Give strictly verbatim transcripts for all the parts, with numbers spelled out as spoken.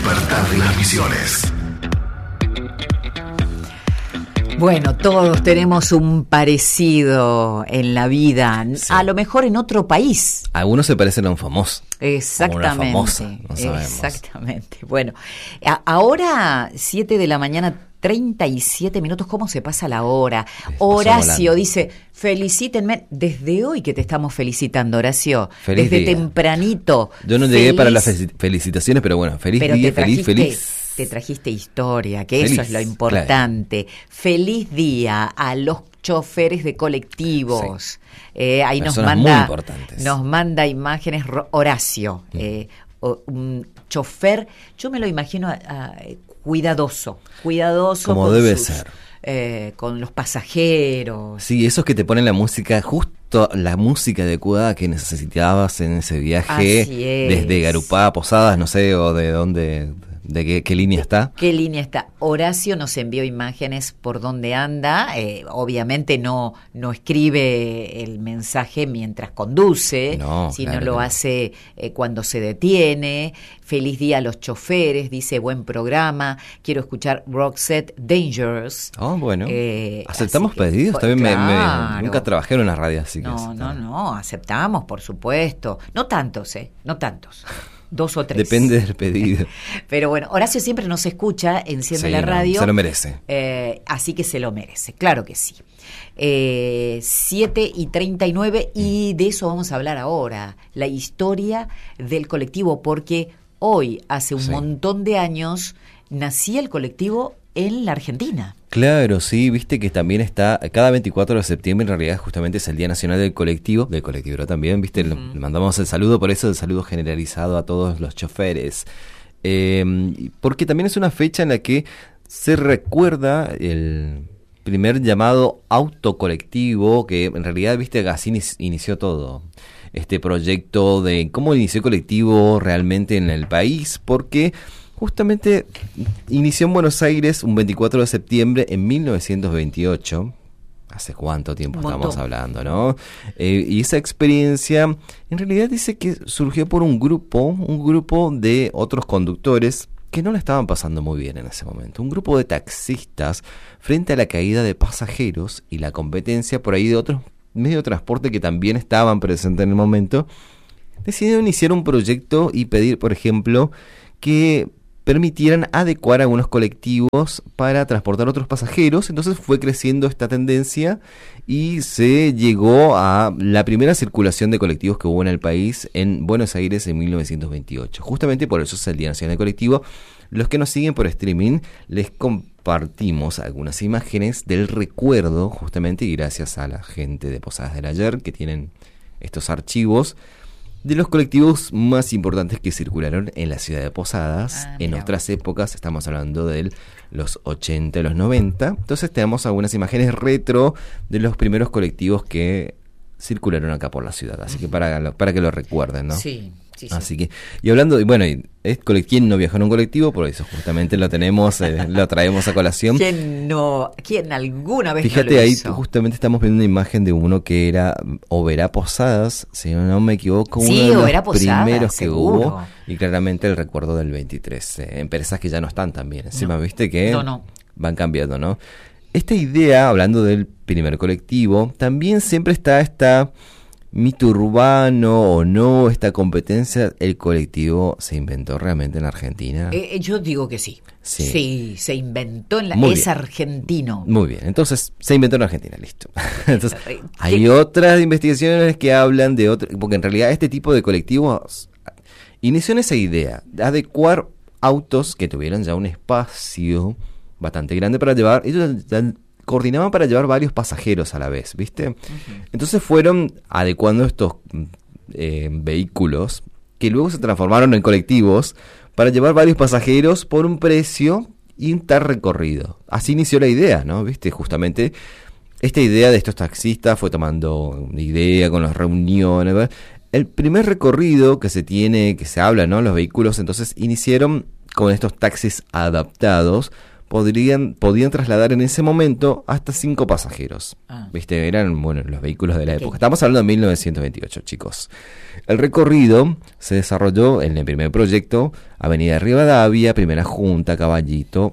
despertar de las misiones. Bueno, todos tenemos un parecido en la vida, sí. A lo mejor en otro país. Algunos se parecen a un famoso. Exactamente. A una famosa, no sabemos. Exactamente. Bueno, a- ahora siete de la mañana, treinta y siete minutos. ¿Cómo se pasa la hora? Horacio dice, felicítenme. Desde hoy que te estamos felicitando, Horacio. Feliz Desde día. Tempranito. Yo no feliz, llegué para las felicitaciones, pero bueno, feliz pero día, te feliz, trajiste, feliz. Te trajiste historia, que Feliz, eso es lo importante. claro. Feliz día a los choferes de colectivos. Sí. Eh, ahí nos Personas muy manda, importantes. nos manda imágenes Horacio, mm. eh, o, un chofer. Yo me lo imagino a, a, cuidadoso, cuidadoso como con debe sus, ser. Eh, con los pasajeros. Sí, esos que te ponen la música, justo la música adecuada que necesitabas en ese viaje. Así es. Desde Garupá a Posadas, no sé, o de dónde, de qué, qué línea está. ¿Qué línea está? Horacio nos envió imágenes por dónde anda. Eh, obviamente no, no escribe el mensaje mientras conduce, no, sino claro lo no. hace eh, cuando se detiene. Feliz día a los choferes, dice, buen programa. Quiero escuchar Roxette Dangerous. Oh, bueno. Eh, ¿Aceptamos así que, pedidos? pues, También me, claro. me, nunca trabajé en una radio, así que... No, eso, no, no, aceptamos, por supuesto. No tantos, ¿eh? No tantos. Dos o tres. Depende del pedido. Pero bueno, Horacio siempre nos escucha, enciende Sí, la no, radio. se lo merece. Eh, así que se lo merece, claro que sí. Eh, siete y treinta y nueve, y de eso vamos a hablar ahora. La historia del colectivo, porque hoy, hace un Sí. montón de años, nacía el colectivo en la Argentina. Claro, sí, viste que también está, cada veinticuatro de septiembre en realidad justamente es el Día Nacional del Colectivo, del colectivo también, viste, uh-huh. le mandamos el saludo, por eso el saludo generalizado a todos los choferes, eh, porque también es una fecha en la que se recuerda el primer llamado autocolectivo, que en realidad, viste, así inició todo, este proyecto de cómo inició el colectivo realmente en el país, porque... Justamente inició en Buenos Aires un veinticuatro de septiembre en mil novecientos veintiocho. ¿Hace cuánto tiempo estamos hablando, no? Eh, y esa experiencia, en realidad dice que surgió por un grupo, un grupo de otros conductores que no la estaban pasando muy bien en ese momento. Un grupo de taxistas frente a la caída de pasajeros y la competencia por ahí de otros medios de transporte que también estaban presentes en el momento, decidieron iniciar un proyecto y pedir, por ejemplo, que permitieran adecuar algunos colectivos para transportar otros pasajeros. Entonces fue creciendo esta tendencia y se llegó a la primera circulación de colectivos que hubo en el país en Buenos Aires en mil novecientos veintiocho. Justamente por eso es el Día Nacional del Colectivo. Los que nos siguen por streaming, les compartimos algunas imágenes del recuerdo, justamente, y gracias a la gente de Posadas del Ayer que tienen estos archivos, de los colectivos más importantes que circularon en la ciudad de Posadas. Ah, en otras épocas, estamos hablando de los ochenta y los noventa. Entonces tenemos algunas imágenes retro de los primeros colectivos que circularon acá por la ciudad. Así que para, para que lo recuerden, ¿no? Sí, sí, sí. Así que, y hablando, y bueno, es ¿quién no viajó en un colectivo? Por eso justamente lo tenemos, eh, lo traemos a colación. ¿Quién no? ¿Quién alguna vez Fíjate, no lo ahí hizo? Justamente estamos viendo una imagen de uno que era Oberá Posadas, si no me equivoco, sí, uno de Oberá los Posadas, primeros que seguro. hubo, y claramente el recuerdo del veintitrés. Eh, empresas que ya no están también, encima, no. viste que no, no. van cambiando, ¿no? Esta idea, hablando del primer colectivo, también siempre está esta mito urbano o no, esta competencia. ¿El colectivo se inventó realmente en Argentina? Eh, yo digo que sí. Sí, sí se inventó en la... Muy es bien. Argentino. Muy bien, entonces se inventó en Argentina, listo. Entonces, ¿Qué? hay otras investigaciones que hablan de otro, porque en realidad este tipo de colectivos inició en esa idea de adecuar autos que tuvieran ya un espacio bastante grande para llevar. Ellos ya coordinaban para llevar varios pasajeros a la vez, ¿viste? Uh-huh. Entonces fueron adecuando estos eh, vehículos que luego se transformaron en colectivos para llevar varios pasajeros por un precio y un tal recorrido. Así inició la idea, ¿no? ¿Viste? Justamente esta idea de estos taxistas fue tomando una idea con las reuniones, ¿verdad? El primer recorrido que se tiene, que se habla, ¿no? Los vehículos entonces iniciaron con estos taxis adaptados podrían, podían trasladar en ese momento hasta cinco pasajeros. Ah. ¿Viste? Eran, bueno, los vehículos de la época. Estamos hablando de mil novecientos veintiocho, chicos. El recorrido se desarrolló en el primer proyecto, Avenida Rivadavia, Primera Junta, Caballito,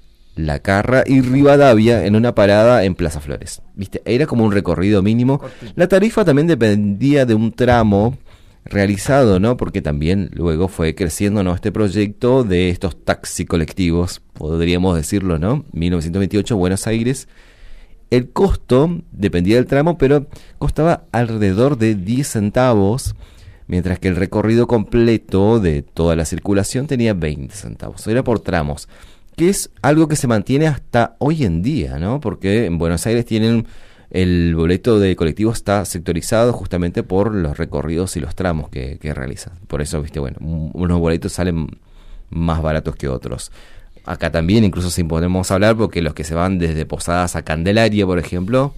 La Carra y Rivadavia, en una parada en Plaza Flores. ¿Viste? Era como un recorrido mínimo. Cortito. La tarifa también dependía de un tramo realizado, ¿no? Porque también luego fue creciendo, ¿no?, este proyecto de estos taxi colectivos, podríamos decirlo, ¿no? mil novecientos veintiocho, Buenos Aires. El costo dependía del tramo, pero costaba alrededor de diez centavos, mientras que el recorrido completo de toda la circulación tenía veinte centavos. Era por tramos, que es algo que se mantiene hasta hoy en día, ¿no? Porque en Buenos Aires tienen... El boleto de colectivo está sectorizado justamente por los recorridos y los tramos que, que realizan. Por eso, viste, bueno, unos boletos salen más baratos que otros. Acá también, incluso si podemos hablar, porque los que se van desde Posadas a Candelaria, por ejemplo,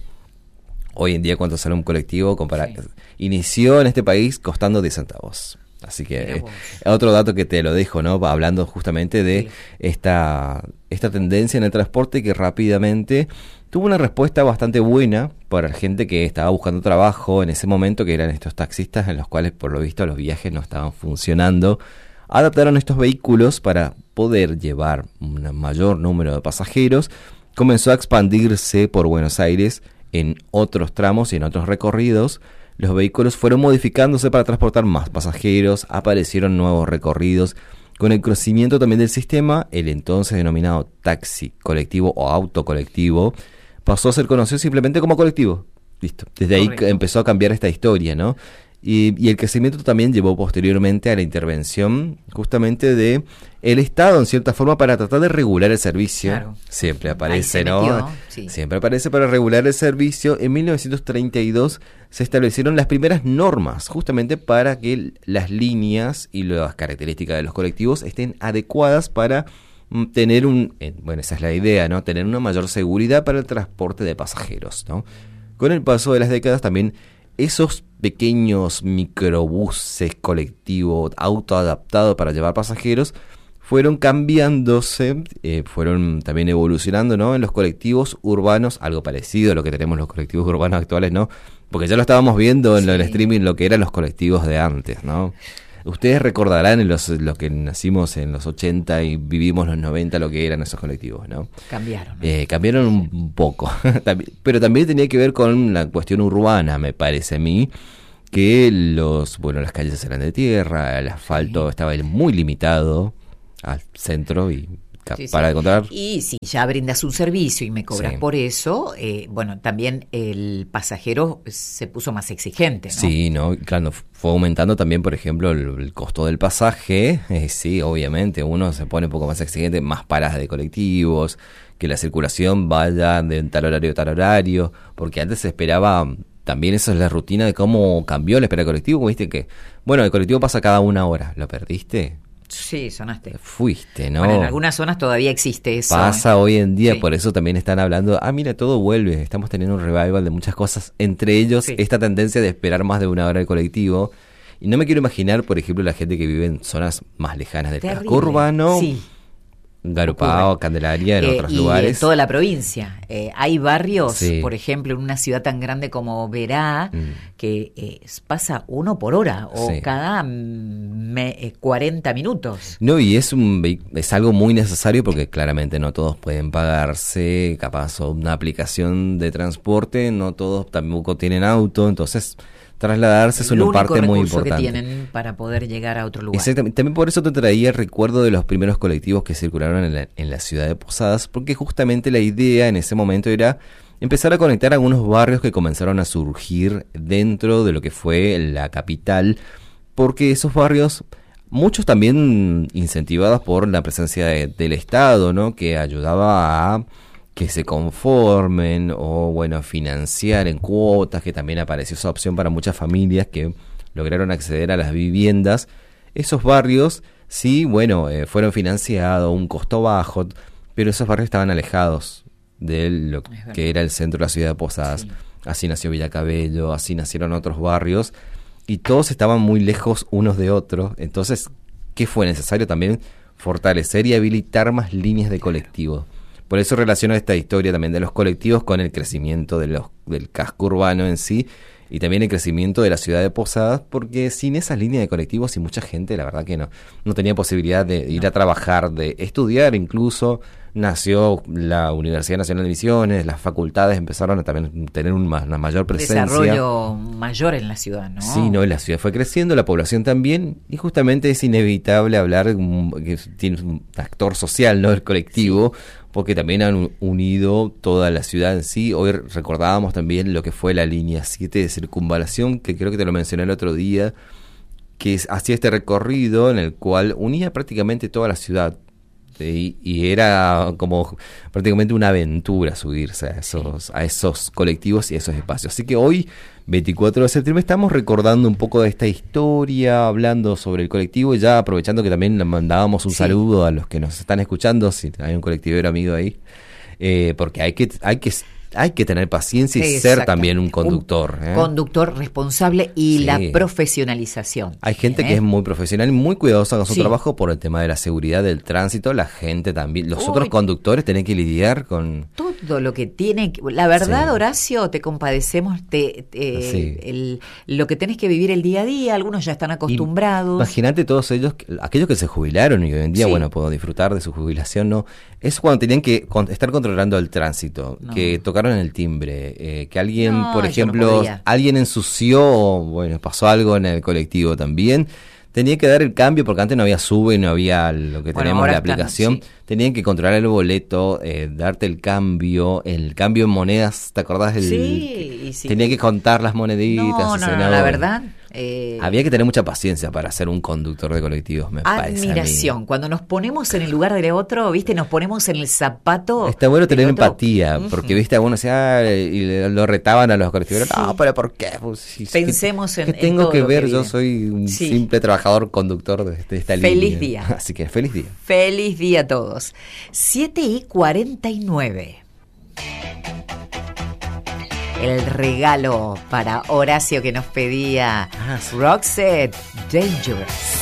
hoy en día, ¿cuánto sale un colectivo? Compara- sí. Inició en este país costando diez centavos. Así que eh, otro dato que te lo dejo, ¿no? Hablando justamente de sí. esta, esta tendencia en el transporte que rápidamente tuvo una respuesta bastante buena para la gente que estaba buscando trabajo en ese momento, que eran estos taxistas en los cuales, por lo visto, los viajes no estaban funcionando. Adaptaron estos vehículos para poder llevar un mayor número de pasajeros. Comenzó a expandirse por Buenos Aires en otros tramos y en otros recorridos. Los vehículos fueron modificándose para transportar más pasajeros, aparecieron nuevos recorridos. Con el crecimiento también del sistema, el entonces denominado taxi colectivo o auto colectivo pasó a ser conocido simplemente como colectivo. Listo. Desde Correcto. Ahí empezó a cambiar esta historia, ¿no? Y, y el crecimiento también llevó posteriormente a la intervención justamente de el Estado en cierta forma para tratar de regular el servicio. Claro. Siempre aparece, ¿no? Metió, sí. Siempre aparece para regular el servicio. En mil novecientos treinta y dos se establecieron las primeras normas justamente para que las líneas y las características de los colectivos estén adecuadas para tener un, eh, bueno, esa es la idea, ¿no? Tener una mayor seguridad para el transporte de pasajeros, ¿no? Con el paso de las décadas también esos pequeños microbuses colectivos autoadaptados para llevar pasajeros fueron cambiándose, eh, fueron también evolucionando, ¿no? En los colectivos urbanos, algo parecido a lo que tenemos los colectivos urbanos actuales, ¿no? Porque ya lo estábamos viendo en sí. lo del streaming, lo que eran los colectivos de antes, ¿no? Ustedes recordarán los, los que nacimos en los ochenta y vivimos los noventa lo que eran esos colectivos, ¿no? Cambiaron. ¿no? Eh, cambiaron sí. un poco, pero también tenía que ver con la cuestión urbana, me parece a mí, que los, bueno, las calles eran de tierra, el asfalto sí. estaba muy limitado al centro y sí, para sí. encontrar. Y si ya brindas un servicio y me cobras sí. por eso, eh, bueno, también el pasajero se puso más exigente, ¿no? Sí, no, claro, fue aumentando también, por ejemplo, el, el costo del pasaje. Eh, sí, obviamente, uno se pone un poco más exigente, más paradas de colectivos, que la circulación vaya de tal horario a tal horario, porque antes se esperaba. También esa es la rutina de cómo cambió la espera del colectivo. Viste que, bueno, el colectivo pasa cada una hora. ¿Lo perdiste? Sí, sonaste. Fuiste, ¿no? Bueno, en algunas zonas todavía existe eso. Pasa ¿eh? hoy en día, sí. por eso también están hablando, ah, mira, todo vuelve, estamos teniendo un revival de muchas cosas, entre ellos sí. esta tendencia de esperar más de una hora el colectivo. Y no me quiero imaginar, por ejemplo, la gente que vive en zonas más lejanas del casco urbano. Sí. Garupao, Candelaria, en eh, otros y lugares. En toda la provincia. Eh, hay barrios, sí. por ejemplo, en una ciudad tan grande como Verá, mm. que eh, pasa uno por hora o sí. cada me, eh, cuarenta minutos. No, y es un es algo muy necesario porque claramente no todos pueden pagarse, capaz una aplicación de transporte, no todos tampoco tienen auto, entonces trasladarse es una parte muy importante. Que tienen para poder llegar a otro lugar. Exactamente. También por eso te traía el recuerdo de los primeros colectivos que circularon en la, en la ciudad de Posadas, porque justamente la idea en ese momento era empezar a conectar algunos barrios que comenzaron a surgir dentro de lo que fue la capital, porque esos barrios, muchos también incentivados por la presencia de, del Estado, ¿no? Que ayudaba a que se conformen o, bueno, financiar en cuotas, que también apareció esa opción para muchas familias que lograron acceder a las viviendas. Esos barrios, sí, bueno, eh, fueron financiados, un costo bajo, pero esos barrios estaban alejados de lo que era el centro de la ciudad de Posadas. Sí. Así nació Villa Cabello, así nacieron otros barrios, y todos estaban muy lejos unos de otros. Entonces, ¿qué fue necesario también? Fortalecer y habilitar más líneas de colectivo. Por eso relaciono esta historia también de los colectivos con el crecimiento de los, del casco urbano en sí, y también el crecimiento de la ciudad de Posadas, porque sin esas líneas de colectivos y mucha gente, la verdad que no, no tenía posibilidad de ir a trabajar, de estudiar incluso. Nació la Universidad Nacional de Misiones, las facultades empezaron a también tener una, una mayor presencia. Desarrollo mayor en la ciudad, ¿no? Sí, no, la ciudad fue creciendo, la población también, y justamente es inevitable hablar que tiene un actor social, ¿no? El colectivo, sí, porque también han unido toda la ciudad en sí. Hoy recordábamos también lo que fue la línea siete de circunvalación, que creo que te lo mencioné el otro día, que hacía este recorrido en el cual unía prácticamente toda la ciudad. Y, y era como prácticamente una aventura subirse a esos, a esos colectivos y a esos espacios. Así que hoy, veinticuatro de septiembre, estamos recordando un poco de esta historia, hablando sobre el colectivo, y ya aprovechando que también le mandábamos un sí. saludo a los que nos están escuchando, si hay un colectivero amigo ahí, eh, porque hay que... Hay que Hay que tener paciencia y ser también un conductor. Un ¿eh? conductor responsable y sí. la profesionalización. Hay gente ¿eh? que es muy profesional y muy cuidadosa con su sí. trabajo por el tema de la seguridad del tránsito. La gente también, los Uy, otros conductores tienen que lidiar con... Todo lo que tiene... La verdad, sí. Horacio, te compadecemos te, te, sí. el, lo que tenés que vivir el día a día. Algunos ya están acostumbrados. Imagínate todos ellos, aquellos que se jubilaron y hoy en día, sí. bueno, puedo disfrutar de su jubilación, ¿no? Es cuando tenían que con, estar controlando el tránsito, no. que tocaron el timbre, eh, que alguien, no, por ejemplo, no alguien ensució, bueno, pasó algo en el colectivo también, tenía que dar el cambio, porque antes no había sube, no había lo que bueno, tenemos la aplicación, están, sí. tenían que controlar el boleto, eh, darte el cambio, el cambio en monedas, ¿te acordás? El, sí, que, sí. Tenía que contar las moneditas. No, no, no, la verdad... Eh, Había que tener mucha paciencia para ser un conductor de colectivos, me parece. Admiración. Cuando nos ponemos en el lugar del otro, ¿viste? Nos ponemos en el zapato. Está bueno tener otro. empatía, uh-huh. porque, ¿viste? Algunos decían, ah, y lo retaban a los colectivos. Sí. No, pero ¿por qué? Pues, si, Pensemos ¿qué, en. ¿Qué tengo en todo que ver? Que Yo soy un sí. simple trabajador conductor de, de esta línea. Feliz día. Así que feliz día. Feliz día a todos. siete y cuarenta y nueve. El regalo para Horacio que nos pedía Roxette Dangerous.